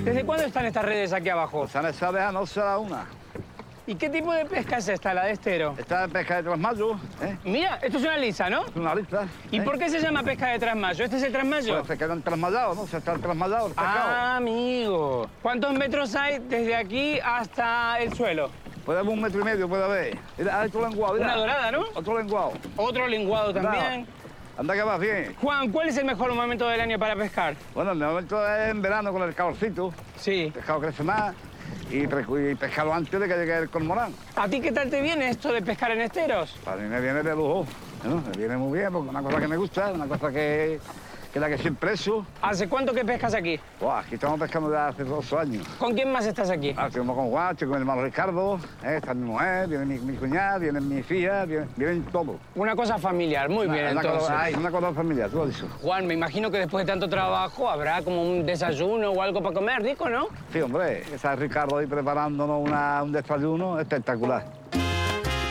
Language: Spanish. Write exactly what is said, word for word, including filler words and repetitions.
¿Desde cuándo están estas redes aquí abajo? Están esa vez a no será una. ¿Y qué tipo de pesca es esta, la de estero? Esta es pesca de trasmayo, ¿eh? Mira, esto es una lisa, ¿no? Es una lista. ¿Y ¿eh? por qué se llama pesca de trasmayo? ¿Este es el trasmayo? Pues se quedan trasmayados, ¿no? Se están trasmayados el pescado. Ah, amigo. ¿Cuántos metros hay desde aquí hasta el suelo? Puede haber un metro y medio, puede haber. Mira, hay otro lenguado, mira. Una dorada, ¿no? Otro lenguado. Otro lenguado también. Anda, anda que vas bien. Juan, ¿cuál es el mejor momento del año para pescar? Bueno, el momento es en verano con el calorcito. Sí. El pescado crece más y, y pescarlo antes de que llegue el cormorán. ¿A ti qué tal te viene esto de pescar en esteros? Para mí me viene de lujo, ¿no? Me viene muy bien porque es una cosa que me gusta, una cosa que, que es la que siempre he hecho. ¿Hace cuánto que pescas aquí? Buah, aquí estamos pescando desde hace dos años. ¿Con quién más estás aquí? Ah, estuvimos con Juan, estoy con mi hermano Ricardo, ¿eh? Está mi mujer, viene mi, mi cuñada, viene mi hija, viene, vienen todos. Una cosa familiar, muy bien, una entonces. Cosa, ay, una cosa familiar, tú lo dices. Juan, me imagino que después de tanto trabajo habrá como un desayuno o algo para comer rico, ¿no? Sí, hombre, está Ricardo ahí preparándonos una, un desayuno espectacular.